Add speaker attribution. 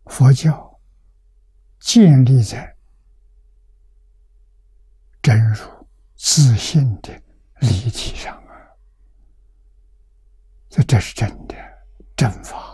Speaker 1: 佛教建立在真如自性的立体上啊，这是真的正法。